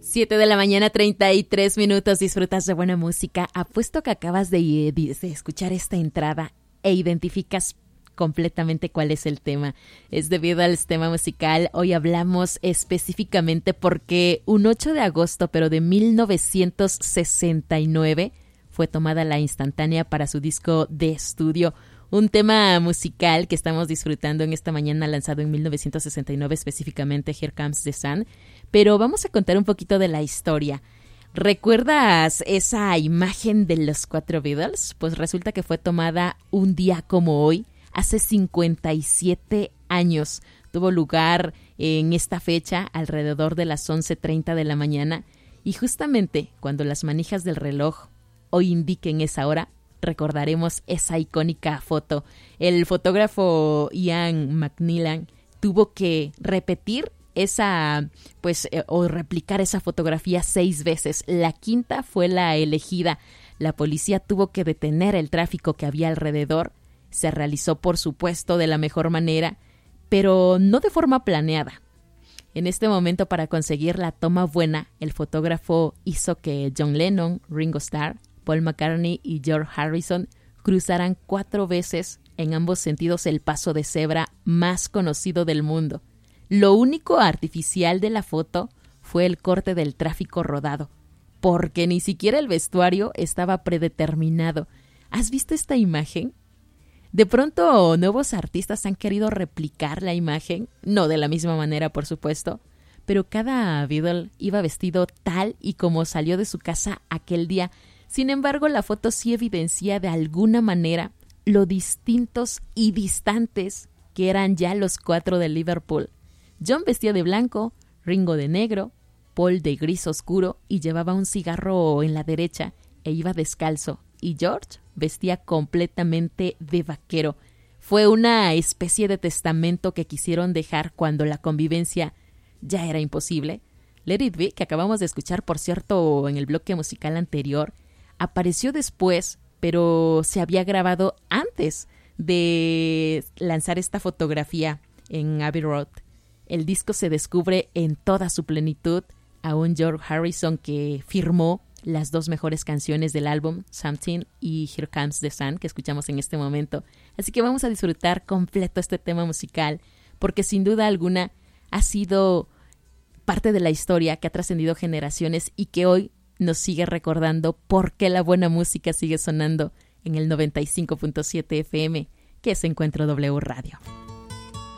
7 de la mañana, 33 minutos. Disfrutas de buena música. Apuesto que acabas de escuchar esta entrada e identificas completamente cuál es el tema. Es debido al tema musical. Hoy hablamos específicamente porque un 8 de agosto, pero de 1969, fue tomada la instantánea para su disco de estudio. Un tema musical que estamos disfrutando en esta mañana, lanzado en 1969, específicamente Here Comes the Sun. Pero vamos a contar un poquito de la historia. ¿Recuerdas esa imagen de los 4 Beatles? Pues resulta que fue tomada un día como hoy, hace 57 años. Tuvo lugar en esta fecha, alrededor de las 11:30 de la mañana. Y justamente cuando las manijas del reloj hoy indiquen esa hora, recordaremos esa icónica foto. El fotógrafo Ian McNeilan tuvo que repetir o replicar esa fotografía 6 veces. La quinta fue la elegida. La policía tuvo que detener el tráfico que había alrededor. Se realizó, por supuesto, de la mejor manera, pero no de forma planeada. En este momento, para conseguir la toma buena, el fotógrafo hizo que John Lennon, Ringo Starr, Paul McCartney y George Harrison cruzaran 4 veces en ambos sentidos el paso de cebra más conocido del mundo. Lo único artificial de la foto fue el corte del tráfico rodado, porque ni siquiera el vestuario estaba predeterminado. ¿Has visto esta imagen? De pronto, nuevos artistas han querido replicar la imagen, no de la misma manera, por supuesto, pero cada Beatle iba vestido tal y como salió de su casa aquel día. Sin embargo, la foto sí evidencia de alguna manera lo distintos y distantes que eran ya los 4 de Liverpool. John vestía de blanco, Ringo de negro, Paul de gris oscuro y llevaba un cigarro en la derecha e iba descalzo, y George vestía completamente de vaquero. Fue una especie de testamento que quisieron dejar cuando la convivencia ya era imposible. Let It Be, que acabamos de escuchar, por cierto, en el bloque musical anterior, apareció después, pero se había grabado antes de lanzar esta fotografía en Abbey Road. El disco se descubre en toda su plenitud a un George Harrison que firmó las 2 mejores canciones del álbum, Something y Here Comes the Sun, que escuchamos en este momento. Así que vamos a disfrutar completo este tema musical, porque sin duda alguna ha sido parte de la historia que ha trascendido generaciones y que hoy nos sigue recordando por qué la buena música sigue sonando en el 95.7 FM, que es Encuentro W Radio.